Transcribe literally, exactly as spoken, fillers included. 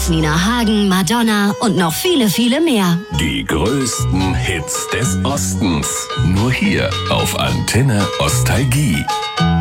Prince, Nina Hagen, Madonna und noch viele, viele mehr. Die größten Hits des Ostens. Nur hier auf Antenne Ostalgie.